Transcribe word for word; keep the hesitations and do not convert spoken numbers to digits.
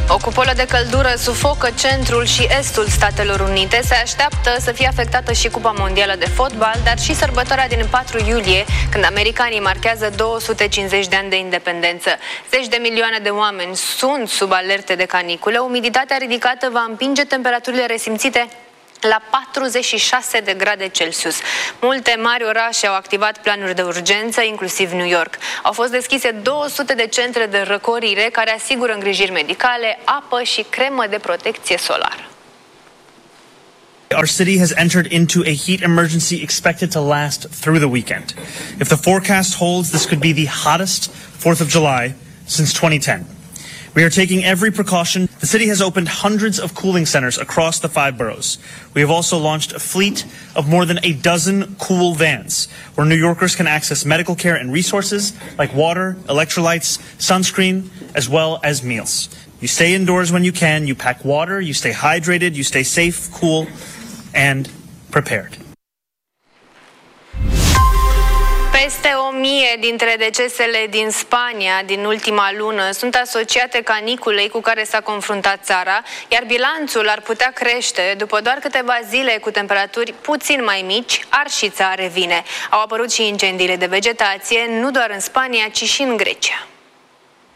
O cupolă de căldură sufocă centrul și estul Statelor Unite. Se așteaptă să fie afectată și Cupa Mondială de Fotbal, dar și sărbătoarea din patru iulie, când americanii marchează două sute cincizeci de ani de independență. Zeci de milioane de oameni sunt sub alerte de caniculă. Umiditatea ridicată va împinge temperaturile resimțite la patruzeci și șase de grade Celsius. Multe mari orașe au activat planuri de urgență, inclusiv New York. Au fost deschise două sute de centre de răcorire care asigură îngrijiri medicale, apă și cremă de protecție solară. Our city has entered into a heat emergency expected to last through the weekend. If the forecast holds, this could be the hottest fourth of July since twenty ten. We are taking every precaution. The city has opened hundreds of cooling centers across the five boroughs. We have also launched a fleet of more than a dozen cool vans where New Yorkers can access medical care and resources like water, electrolytes, sunscreen, as well as meals. You stay indoors when you can, you pack water, you stay hydrated, you stay safe, cool, and prepared. Peste o mie dintre decesele din Spania din ultima lună sunt asociate caniculei cu care s-a confruntat țara, iar bilanțul ar putea crește după doar câteva zile cu temperaturi puțin mai mici, arșița revine. Au apărut și incendiile de vegetație, nu doar în Spania, ci și în Grecia.